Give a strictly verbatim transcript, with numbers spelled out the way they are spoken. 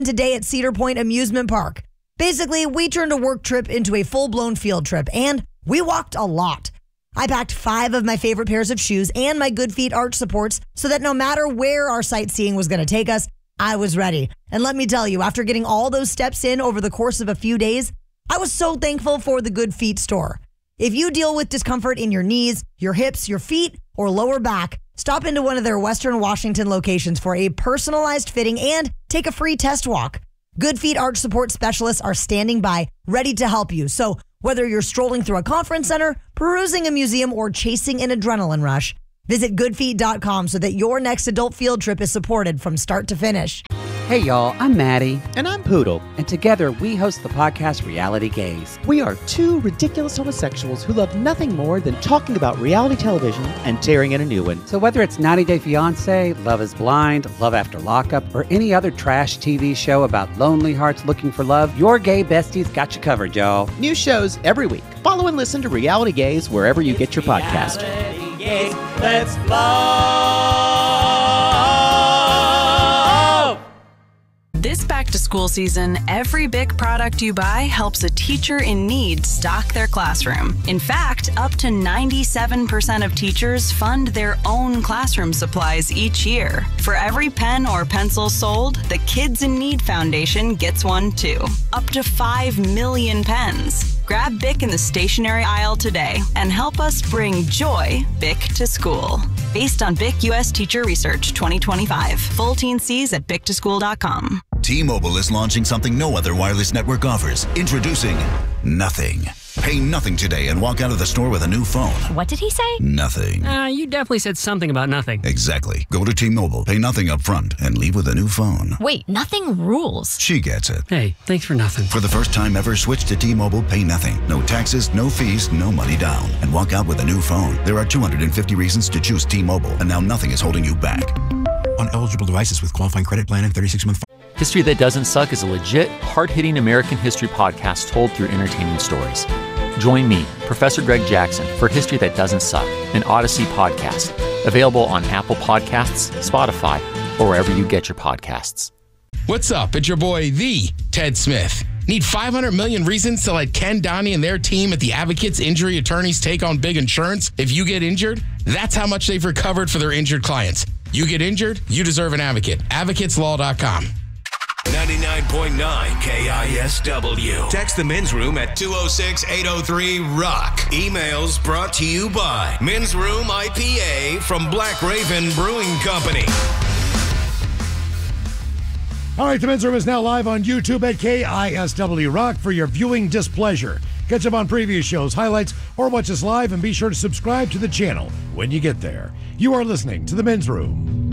today at Cedar Point Amusement Park. Basically, we turned a work trip into a full-blown field trip, and we walked a lot. I packed five of my favorite pairs of shoes and my Good Feet arch supports so that no matter where our sightseeing was going to take us, I was ready. And let me tell you, after getting all those steps in over the course of a few days, I was so thankful for the Good Feet store. If you deal with discomfort in your knees, your hips, your feet, or lower back, stop into one of their Western Washington locations for a personalized fitting and take a free test walk. Good Feet arch support specialists are standing by, ready to help you. So whether you're strolling through a conference center, perusing a museum, or chasing an adrenaline rush, visit good feet dot com so that your next adult field trip is supported from start to finish. Hey y'all, I'm Maddie. And I'm Poodle. And together we host the podcast Reality Gaze. We are two ridiculous homosexuals who love nothing more than talking about reality television and tearing in a new one. So whether it's ninety day fiancé, Love is Blind, Love After Lockup, or any other trash T V show about lonely hearts looking for love, your gay besties got you covered, y'all. New shows every week. Follow and listen to Reality Gaze wherever you get your podcast. Reality Gaze, let's flow. This back-to-school season, every Bic product you buy helps a teacher in need stock their classroom. In fact, up to ninety-seven percent of teachers fund their own classroom supplies each year. For every pen or pencil sold, the Kids in Need Foundation gets one too. Up to five million pens. Grab Bic in the stationery aisle today and help us bring joy Bic to school. Based on Bic U S Teacher Research twenty twenty-five. Full teen C's at bic to school dot com. T-Mobile is launching something no other wireless network offers. Introducing Nothing. Pay nothing today and walk out of the store with a new phone. What did he say? Nothing. Uh, you definitely said something about nothing. Exactly. Go to T-Mobile, pay nothing up front, and leave with a new phone. Wait, nothing rules. She gets it. Hey, thanks for nothing. For the first time ever, switch to T-Mobile, pay nothing. No taxes, no fees, no money down. And walk out with a new phone. There are two hundred fifty reasons to choose T-Mobile, and now nothing is holding you back. On eligible devices with qualifying credit plan and thirty-six month. History That Doesn't Suck is a legit, hard-hitting American history podcast told through entertaining stories. Join me, Professor Greg Jackson, for History That Doesn't Suck, an Odyssey podcast. Available on Apple Podcasts, Spotify, or wherever you get your podcasts. What's up? It's your boy, the Ted Smith. Need five hundred million reasons to let Ken Donnie and their team at the Advocates Injury Attorneys take on big insurance if you get injured? That's how much they've recovered for their injured clients. You get injured, you deserve an advocate. advocates law dot com. ninety-nine point nine K I S W. Text the men's room at two oh six, eight oh three, ROCK. Emails brought to you by Men's Room I P A from Black Raven Brewing Company. All right, the Men's Room is now live on YouTube at K I S W Rock for your viewing displeasure. Catch up on previous shows, highlights, or watch us live, and be sure to subscribe to the channel when you get there. You are listening to the Men's Room.